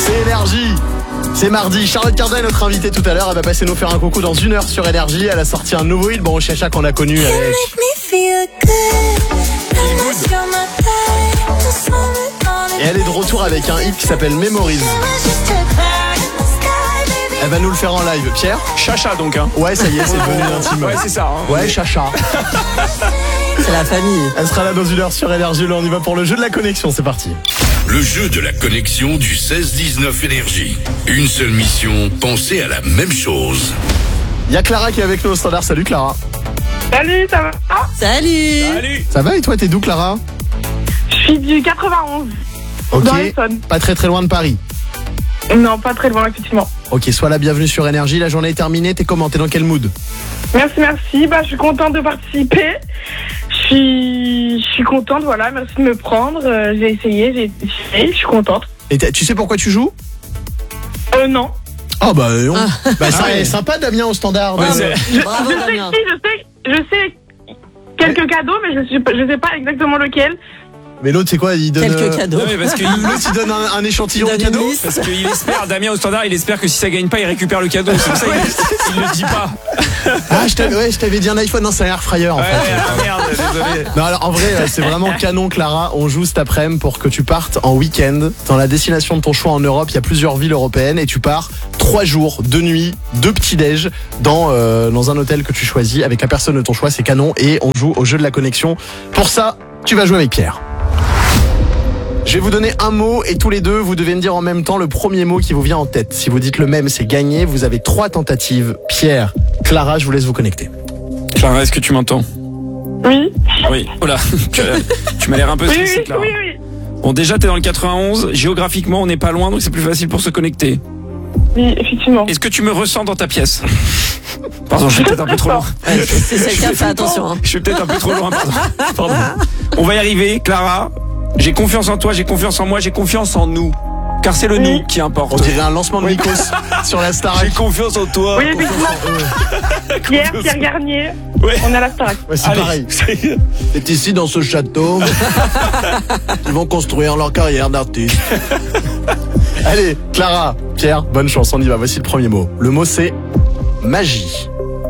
C'est Énergie. C'est mardi. Charlotte Cardin est notre invitée tout à l'heure. Elle va passer nous faire un coucou dans 1 heure sur Énergie. Elle a sorti un nouveau hit, bon Chacha qu'on a connu avec. Et elle est de retour avec un hit qui s'appelle Memories. Elle va nous le faire en live. Pierre ? Chacha donc hein. Ouais, ça y est, c'est devenu intime. Ouais, c'est ça. Hein. Ouais, Chacha. C'est la famille. Elle sera là dans 1 heure sur Énergie. Là, on y va pour le jeu de la connexion. C'est parti. Le jeu de la connexion du 16-19 Énergie. Une seule mission, penser à la même chose. Il y a Clara qui est avec nous au standard. Salut Clara. Salut, ça va? Salut. Salut. Ça va et toi, t'es d'où Clara ? Je suis du 91. Ok. Dans l'Essonne. Pas très loin de Paris. Non, pas très loin, effectivement. Ok, sois la bienvenue sur Énergie. La journée est terminée. T'es comment ? T'es dans quel mood ? Merci. Bah, je suis contente de participer. Je suis contente, voilà. Merci de me prendre. J'ai essayé. Je suis contente. Et tu sais pourquoi tu joues ? Non. Ah bah non. Bah ça ouais. est sympa Damien au standard. Ouais, donc, c'est- Bravo je sais Damien. je sais quelques cadeaux, mais je sais pas exactement lequel. Mais l'autre c'est quoi ? Il donne. Quelques cadeaux. Non, mais parce que L'autre il donne un échantillon de Il donne une cadeaux. liste. Parce qu'il espère, Damien au standard, il espère que si ça gagne pas, il récupère le cadeau. C'est pour ça qu'il le dit pas. Ah je t'avais dit un iPhone, non c'est un air fryer en Ouais, fait. ah, merde, désolé. Non alors en vrai c'est vraiment canon Clara. On joue cet après-midi pour que tu partes en week-end dans la destination de ton choix en Europe. Il y a plusieurs villes européennes et tu pars 3 jours, 2 nuits, 2 petits-déj dans un hôtel que tu choisis avec la personne de ton choix. C'est canon et on joue au jeu de la connexion. Pour ça tu vas jouer avec Pierre. Je vais vous donner un mot et tous les deux, vous devez me dire en même temps le premier mot qui vous vient en tête. Si vous dites le même, c'est gagné. Vous avez 3 tentatives. Pierre, Clara, je vous laisse vous connecter. Clara, est-ce que tu m'entends ? Oui. Oui. Oh là, tu m'as l'air un peu stressé, Oui. Clara. Oui. Bon, déjà, t'es dans le 91. Géographiquement, on n'est pas loin, donc c'est plus facile pour se connecter. Oui, effectivement. Est-ce que tu me ressens dans ta pièce ? Pardon, je suis peut-être un peu trop loin. Ouais, c'est celle qui a fait attention. Hein. Je suis peut-être un peu trop loin, pardon. On va y arriver, Clara. J'ai confiance en toi, j'ai confiance en moi, j'ai confiance en nous. Car c'est le Oui. nous qui importe. On dirait un lancement de Nikos sur la Starac. J'ai confiance en toi. Oui, effectivement. Pierre Garnier. Ouais. On est à la Starac. Ouais, c'est Allez. pareil. C'est ici dans ce château. Ils vont construire leur carrière d'artiste. Allez, Clara, Pierre, bonne chance, on y va. Voici le premier mot. Le mot c'est magie.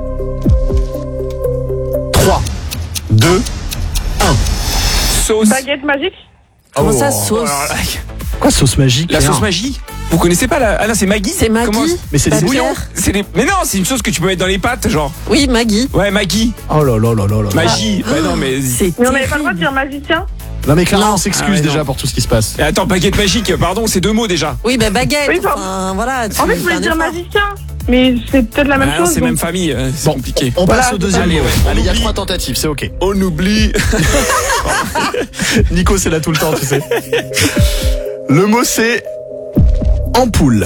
3, 2, 1. Sauce. Baguette magique. Comment Oh. ça, sauce? Alors là, Quoi sauce magique la Pierre sauce magie. Vous connaissez pas la... Ah non, c'est Maggi. C'est Maggi. Comment- Mais c'est Bah, des bouillons. Pierre. C'est les... Mais non, c'est une sauce que tu peux mettre dans les pâtes, genre. Oui, Maggi. Ouais, Maggi. Oh là là là là là. Magie. Bah non, mais... C'est Mais on n'avait pas le droit terrible. de dire magicien. Non mais Clara, Non. on s'excuse Ah ouais, déjà non. pour tout ce qui se passe. Et attends, baguette magique, pardon, c'est 2 mots déjà. Oui, bah baguette. Oui, pardon. Enfin, voilà. En fait, je voulais fais un dire effort. magicien. Mais c'est peut-être la même Ah non, chose. c'est donc. même famille, c'est Bon, compliqué. On Voilà, passe au deuxième allez, mot. ouais, on Allez, il y a oublie. 3 tentatives, c'est ok. On oublie. Nico, c'est là tout le temps, tu sais. Le mot c'est ampoule.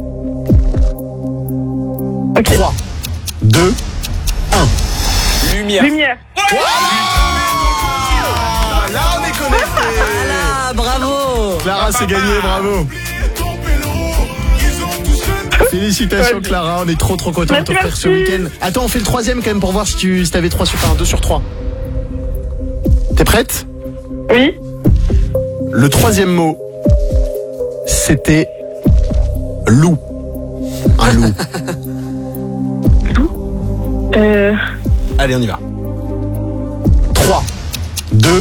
Ok. 3, 2, 1. Lumière. Lumière. Là, on est connecté. Ah, bravo. Clara, c'est gagné, bravo. Félicitations Clara, on est trop content de Merci, t'offrir ce merci. week-end. Attends, on fait le troisième quand même pour voir si t'avais 2 sur 3. T'es prête ? Oui. Le troisième mot, c'était loup. Un loup. Allez, on y va. 3, 2,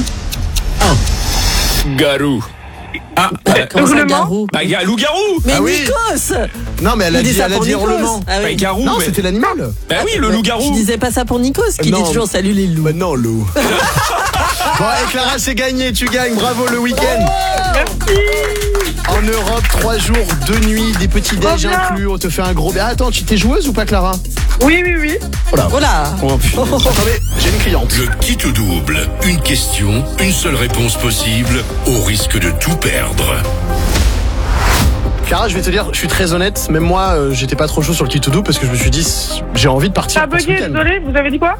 1. Garou. Ah, Comment ça, Hurlement. garou? bah, loup-garou. Mais Ah oui. Nikos. Non, mais elle a Il dit, ça pour Nikos. hurlement. Ah Bah, oui. garou. Non, mais- c'était l'animal. Bah oui, le Tu loup-garou. disais pas ça pour Nikos, qui Non. dit toujours salut les loups. Bah non, loup. Bon, et Clara, c'est gagné, tu gagnes, bravo le week-end. Merci. En Europe, 3 jours, 2 nuits, des petits déj Trop bien. inclus, on te fait un gros... Ah, attends, tu t'es joueuse ou pas Clara ? Oui. Voilà. Oh, putain. Attendez, j'ai une cliente. Le qui tout double. Une question, une seule réponse possible, au risque de tout perdre. Clara, je vais te dire, je suis très honnête, même moi, j'étais pas trop chaud sur le Kitoudou parce que je me suis dit, j'ai envie de partir Ça a pour ce bugué, week-end. désolé. Vous avez dit quoi?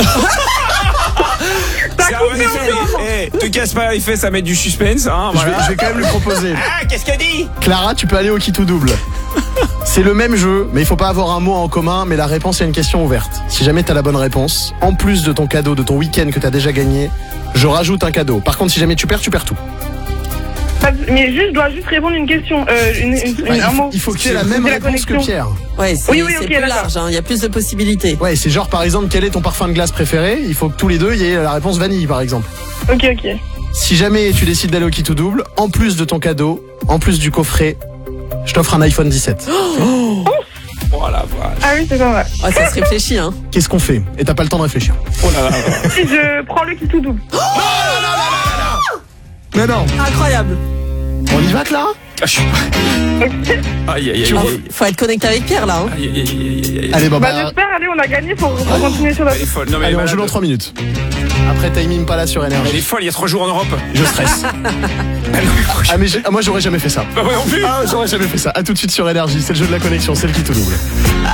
C'est un bon effet. Te casse pas, il fait, ça met du suspense. Hein, Je voilà. vais quand même lui proposer. Ah, qu'est-ce qu'elle dit? Clara, tu peux aller au Kitoudouble. C'est le même jeu, mais il faut pas avoir un mot en commun, mais la réponse est une question ouverte. Si jamais t'as la bonne réponse, en plus de ton cadeau, de ton week-end que t'as déjà gagné, je rajoute un cadeau. Par contre, si jamais tu perds tout. Mais je dois juste répondre une question, un mot. Il faut que tu aies la même C'est la réponse que connexion. Pierre. Ouais, c'est Oui, c'est ok, plus d'accord. large, hein. Il y a plus de possibilités. Ouais, c'est genre par exemple, quel est ton parfum de glace préféré? Il faut que tous les deux y ait la réponse vanille par exemple. Ok. Si jamais tu décides d'aller au Qui Tout Double, en plus de ton cadeau, en plus du coffret, je t'offre un iPhone 17. Oh la vache. Ah oui, c'est pas mal. Ouais, ça se réfléchit, hein. Qu'est-ce qu'on fait? Et t'as pas le temps de réfléchir. Oh là là. Si je prends le qui tout double. Mais non. Incroyable. On y va, Clara? Ah, je suis- Aïe, aïe, aïe, Oh, aïe. faut être connecté avec Pierre, là, hein. Aïe, aïe, aïe, aïe, aïe. Allez, bon, Bah bah, j'espère, allez, on a gagné pour continuer sur la... Elle est folle. Non, mais allez, elle est on joue dans malade. 3 minutes. Après, timing pas là sur Elle est énergie. folle, il y a 3 jours en Europe. Je stresse. Ah, mais moi, j'aurais jamais fait ça. Bah ouais, non plus. Ah, j'aurais jamais fait ça. À tout de suite sur énergie. C'est le jeu de la connexion, c'est le Qui Tout Double.